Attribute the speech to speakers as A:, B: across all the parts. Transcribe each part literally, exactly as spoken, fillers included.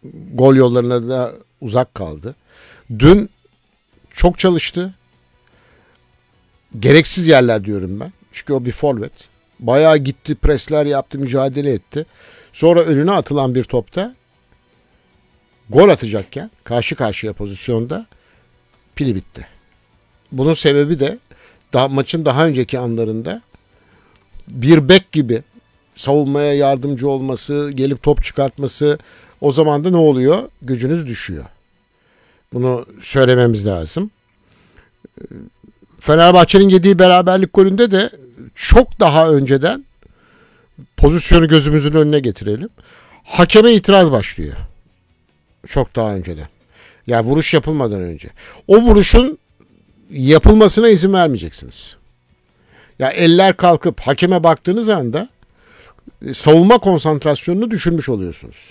A: Gol yollarına da uzak kaldı. Dün çok çalıştı. Gereksiz yerler diyorum ben. Çünkü o bir forvet. Bayağı gitti, presler yaptı, mücadele etti. Sonra önüne atılan bir topta gol atacakken karşı karşıya pozisyonda pili bitti. Bunun sebebi de daha, maçın daha önceki anlarında bir bek gibi savunmaya yardımcı olması, gelip top çıkartması. O zaman da ne oluyor? Gücünüz düşüyor. Bunu söylememiz lazım. Fenerbahçe'nin yediği beraberlik golünde de çok daha önceden pozisyonu gözümüzün önüne getirelim. Hakeme itiraz başlıyor. Çok daha önceden. Yani vuruş yapılmadan önce. O vuruşun yapılmasına izin vermeyeceksiniz. Ya yani eller kalkıp hakeme baktığınız anda savunma konsantrasyonunu düşürmüş oluyorsunuz.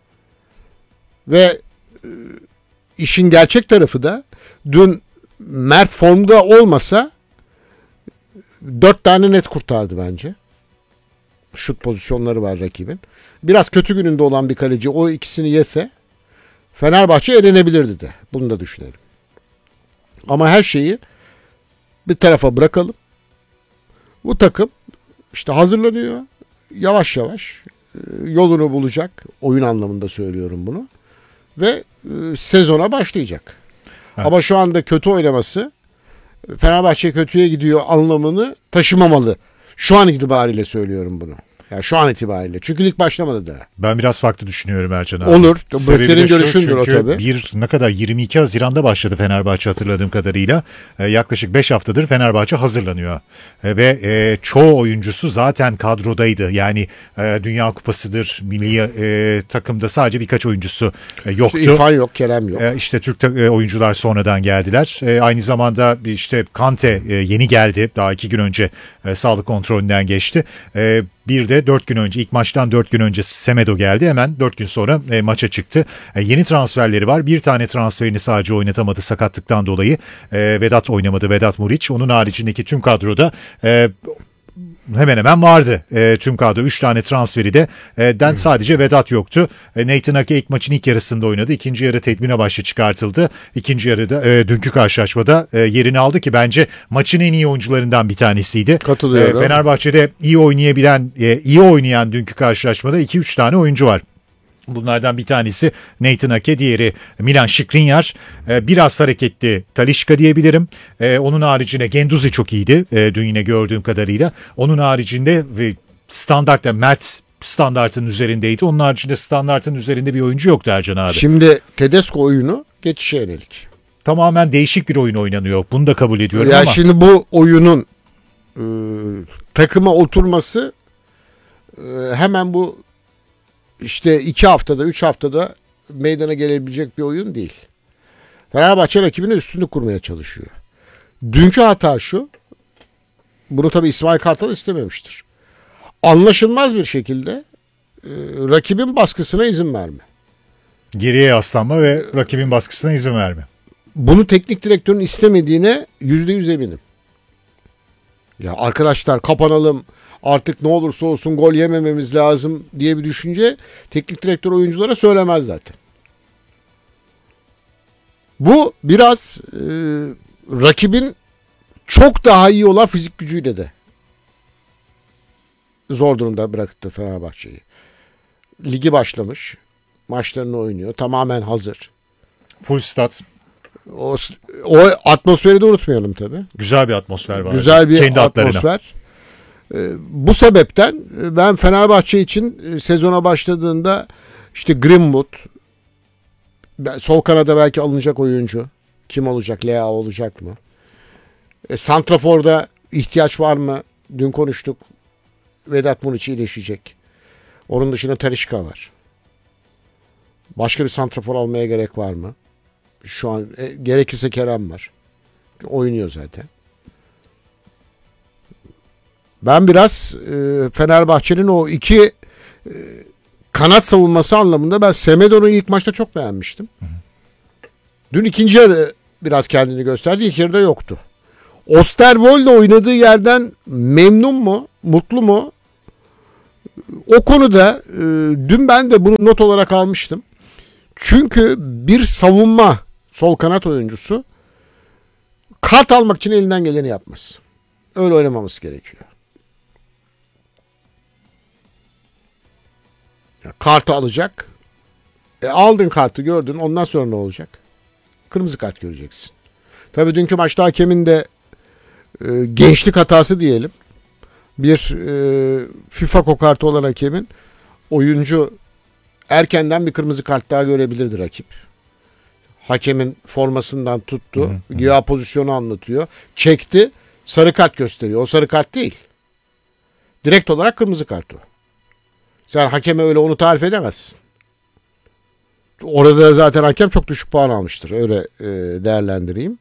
A: Ve işin gerçek tarafı da dün Mert formda olmasa dört tane net kurtardı bence. Şut pozisyonları var rakibin. Biraz kötü gününde olan bir kaleci o ikisini yese Fenerbahçe elenebilirdi de. Bunu da düşünelim. Ama her şeyi bir tarafa bırakalım. Bu takım işte hazırlanıyor. Yavaş yavaş yolunu bulacak. Oyun anlamında söylüyorum bunu. Ve sezona başlayacak. Evet. Ama şu anda kötü oynaması Fenerbahçe kötüye gidiyor anlamını taşımamalı. Şu an itibariyle söylüyorum bunu. Yani şu an itibariyle. Çünkü lig başlamadı daha.
B: Ben biraz farklı düşünüyorum Ercan abi.
A: Olur. Senin görüşündür o tabii.
B: Bir ne kadar yirmi iki Haziran'da başladı Fenerbahçe hatırladığım kadarıyla. Ee, yaklaşık beş haftadır Fenerbahçe hazırlanıyor. Ee, ve e, çoğu oyuncusu zaten kadrodaydı. Yani e, Dünya Kupası'dır, milli e, takımda sadece birkaç oyuncusu e, yoktu.
A: İşte İrfan yok, Kerem yok.
B: E, işte Türk e, oyuncular sonradan geldiler. E, aynı zamanda işte Kante e, yeni geldi. Daha iki gün önce e, sağlık kontrolünden geçti. E, Bir de dört gün önce, ilk maçtan dört gün önce Semedo geldi. Hemen dört gün sonra e, maça çıktı. E, yeni transferleri var. Bir tane transferini sadece oynatamadı sakatlıktan dolayı. E, Vedat oynamadı, Vedat Muriç. Onun haricindeki tüm kadroda e, hemen hemen vardı e, tüm kadro. Üç tane transferi de e, den sadece Vedat yoktu. E, Nathan Ake ilk maçın ilk yarısında oynadı. İkinci yarı tedbine başlı çıkartıldı. İkinci yarıda e, dünkü karşılaşmada e, yerini aldı ki bence maçın en iyi oyuncularından bir tanesiydi.
A: Katılıyorum.
B: E, Fenerbahçe'de iyi oynayabilen, e, iyi oynayan dünkü karşılaşmada iki üç tane oyuncu var. Bunlardan bir tanesi Nathan Ake, diğeri Milan Skriniar. Ee, biraz hareketli Talisca diyebilirim. Ee, onun haricinde Guendouzi çok iyiydi e, dün yine gördüğüm kadarıyla. Onun haricinde ve standartta Mert standartın üzerindeydi. Onun haricinde standartın üzerinde bir oyuncu yoktu Ercan abi.
A: Şimdi Tedesco oyunu geçişe yönelik.
B: Tamamen değişik bir oyun oynanıyor. Bunu da kabul ediyorum
A: ya
B: ama.
A: Şimdi bu oyunun e, takıma oturması e, hemen bu İşte iki haftada, üç haftada meydana gelebilecek bir oyun değil. Fenerbahçe rakibine üstünlük kurmaya çalışıyor. Dünkü hata şu, bunu tabii İsmail Kartal istememiştir. Anlaşılmaz bir şekilde e, rakibin baskısına izin verme.
B: Geriye yaslanma ve rakibin baskısına izin verme.
A: Bunu teknik direktörün istemediğine yüzde yüz eminim. Ya arkadaşlar kapanalım, artık ne olursa olsun gol yemememiz lazım diye bir düşünce teknik direktör oyunculara söylemez zaten. Bu biraz e, rakibin çok daha iyi olan fizik gücüyle de zor durumda bıraktı Fenerbahçe'yi. Ligi başlamış, maçlarını oynuyor, tamamen hazır.
B: Full stat.
A: O, o atmosferi de unutmayalım tabii.
B: Güzel bir atmosfer var.
A: Güzel bir
B: kendi
A: atmosfer. Atlarına. Bu sebepten ben Fenerbahçe için sezona başladığında işte Greenwood, sol kanada belki alınacak oyuncu. Kim olacak? Leao olacak mı? E, Santrafor'da ihtiyaç var mı? Dün konuştuk. Vedat Muriç iyileşecek. Onun dışında Talisca var. Başka bir santrafor almaya gerek var mı? Şu an e, gerekirse Kerem var. Oynuyor zaten. Ben biraz e, Fenerbahçe'nin o iki e, kanat savunması anlamında ben Semedo'nu ilk maçta çok beğenmiştim. Hı hı. Dün ikinci yarı biraz kendini gösterdi. İlk yarıda yoktu. Osterwolde oynadığı yerden memnun mu? Mutlu mu? O konuda e, dün ben de bunu not olarak almıştım. Çünkü bir savunma sol kanat oyuncusu kart almak için elinden geleni yapmaz. Öyle oynamaması gerekiyor. Ya, kartı alacak. E, aldın kartı, gördün. Ondan sonra ne olacak? Kırmızı kart göreceksin. Tabii dünkü maçta hakemin de e, gençlik hatası diyelim. Bir e, FIFA kokartı olan hakemin, oyuncu erkenden bir kırmızı kart daha görebilirdi rakip. Hakemin formasından tuttu. Hı hı. Güya pozisyonu anlatıyor. Çekti. Sarı kart gösteriyor. O sarı kart değil. Direkt olarak kırmızı kart o. Sen hakeme öyle onu tarif edemezsin. Orada zaten hakem çok düşük puan almıştır. Öyle e, değerlendireyim.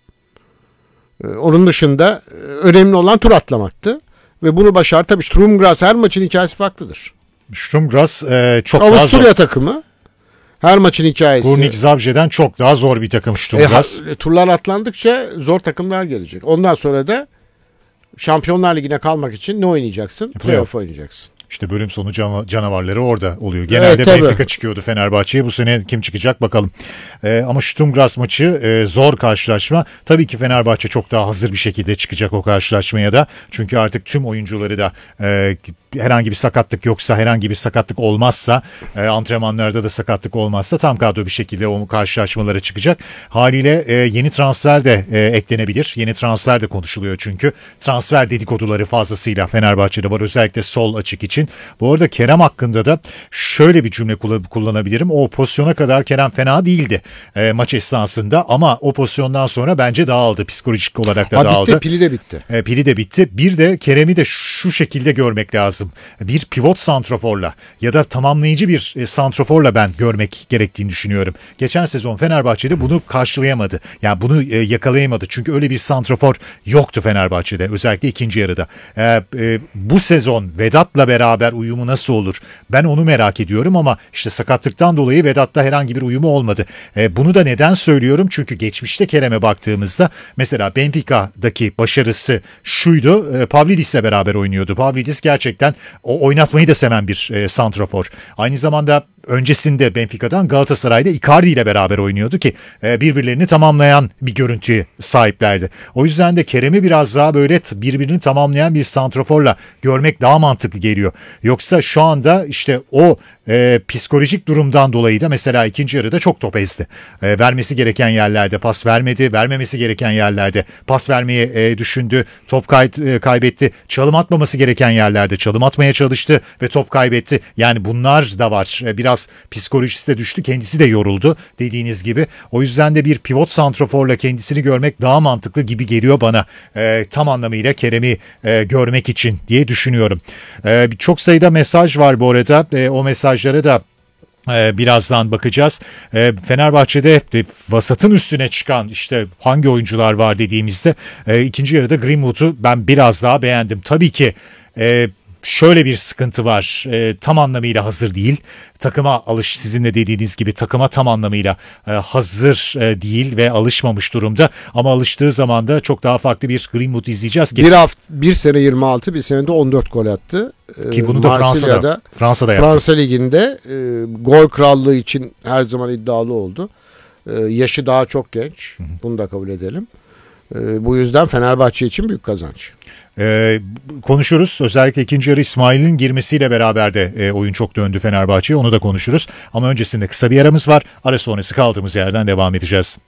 A: E, onun dışında e, önemli olan tur atlamaktı. Ve bunu başar. Tabii Sturm Graz, her maçın hikayesi farklıdır.
B: Sturm Graz e, çok daha zor.
A: Avusturya takımı. Her maçın hikayesi.
B: Gurnik Zabrze'den çok daha zor bir takım Sturm Graz.
A: E, turlar atlandıkça zor takımlar gelecek. Ondan sonra da Şampiyonlar Ligi'ne kalmak için ne oynayacaksın? Playoff oynayacaksın.
B: İşte bölüm sonu can- canavarları orada oluyor. Genelde evet, Benfica çıkıyordu Fenerbahçe'ye. Bu sene kim çıkacak bakalım. Ee, ama Sturm Graz maçı e, zor karşılaşma. Tabii ki Fenerbahçe çok daha hazır bir şekilde çıkacak o karşılaşmaya da. Çünkü artık tüm oyuncuları da e, herhangi bir sakatlık yoksa, herhangi bir sakatlık olmazsa, e, antrenmanlarda da sakatlık olmazsa tam kadro bir şekilde o karşılaşmalara çıkacak. Haliyle e, yeni transfer de e, eklenebilir. Yeni transfer de konuşuluyor çünkü. Transfer dedikoduları fazlasıyla Fenerbahçe'de var. Özellikle sol açık için. Bu arada Kerem hakkında da şöyle bir cümle kullanabilirim. O pozisyona kadar Kerem fena değildi e, maç esnasında, ama o pozisyondan sonra bence dağıldı. Psikolojik olarak da ha, dağıldı.
A: Bitti, pili de bitti.
B: E, pili de bitti. Bir de Kerem'i de şu şekilde görmek lazım. Bir pivot santraforla ya da tamamlayıcı bir e, santraforla ben görmek gerektiğini düşünüyorum. Geçen sezon Fenerbahçe'de bunu karşılayamadı. Yani bunu e, yakalayamadı. Çünkü öyle bir santrafor yoktu Fenerbahçe'de. Özellikle ikinci yarıda. E, e, bu sezon Vedat'la beraber beraber uyumu nasıl olur? Ben onu merak ediyorum, ama işte sakatlıktan dolayı Vedat'ta herhangi bir uyumu olmadı. E, bunu da neden söylüyorum? Çünkü geçmişte Kerem'e baktığımızda mesela Benfica'daki başarısı şuydu. E, Pavlidis'le beraber oynuyordu. Pavlidis gerçekten o oynatmayı da seven bir e, santrafor. Aynı zamanda öncesinde Benfica'dan Galatasaray'da Icardi ile beraber oynuyordu ki birbirlerini tamamlayan bir görüntüye sahiplerdi. O yüzden de Kerem'i biraz daha böyle birbirini tamamlayan bir santraforla görmek daha mantıklı geliyor. Yoksa şu anda işte o e, psikolojik durumdan dolayı da mesela ikinci yarıda çok top ezdi. E, vermesi gereken yerlerde pas vermedi, vermemesi gereken yerlerde pas vermeyi e, düşündü, top kay, e, kaybetti. Çalım atmaması gereken yerlerde çalım atmaya çalıştı ve top kaybetti. Yani bunlar da var. E, biraz psikolojisi de düştü, kendisi de yoruldu dediğiniz gibi. O yüzden de bir pivot santraforla kendisini görmek daha mantıklı gibi geliyor bana. E, tam anlamıyla Kerem'i e, görmek için diye düşünüyorum. E, çok sayıda mesaj var bu arada. E, o mesajlara da Ee, birazdan bakacağız. Ee, Fenerbahçe'de vasatın üstüne çıkan işte hangi oyuncular var dediğimizde e, ikinci yarıda Greenwood'u ben biraz daha beğendim. Tabii ki e, şöyle bir sıkıntı var. E, tam anlamıyla hazır değil. Takıma alış, sizin de dediğiniz gibi takıma tam anlamıyla e, hazır e, değil ve alışmamış durumda. Ama alıştığı zaman da çok daha farklı bir Greenwood izleyeceğiz.
A: Bir hafta, bir sene yirmi altı, bir senede on dört gol attı.
B: Ki bunu da Fransa'da, Fransa'da yaptı.
A: Fransa Ligi'nde e, gol krallığı için her zaman iddialı oldu. E, yaşı daha çok genç. Hı hı. Bunu da kabul edelim. E, bu yüzden Fenerbahçe için büyük kazanç.
B: Ee, konuşuruz. Özellikle ikinci yarı İsmail'in girmesiyle beraber de e, oyun çok döndü Fenerbahçe'ye. Onu da konuşuruz. Ama öncesinde kısa bir aramız var. Ara sonrası kaldığımız yerden devam edeceğiz.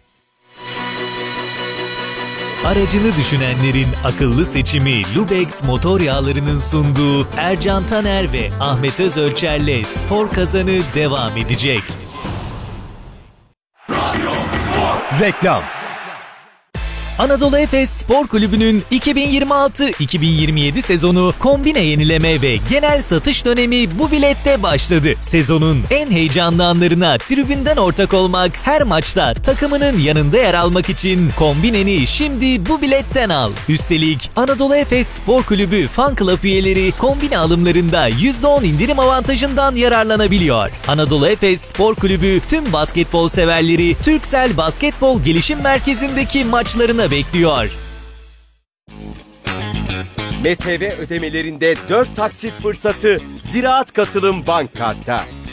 C: Aracını düşünenlerin akıllı seçimi Lubex motor yağlarının sunduğu Ercan Taner ve Ahmet Özölçer'le Spor Kazanı devam edecek. Reklam. Anadolu Efes Spor Kulübü'nün iki bin yirmi altı iki bin yirmi yedi sezonu kombine yenileme ve genel satış dönemi bu bilette başladı. Sezonun en heyecanlı anlarına tribünden ortak olmak, her maçta takımının yanında yer almak için kombineni şimdi bu biletten al. Üstelik Anadolu Efes Spor Kulübü Fan Club üyeleri kombine alımlarında yüzde on indirim avantajından yararlanabiliyor. Anadolu Efes Spor Kulübü tüm basketbol severleri Türksel Basketbol Gelişim Merkezi'ndeki maçlarına bekliyor.
D: M T V ödemelerinde dört taksit fırsatı Ziraat Katılım Bank Kart'ta.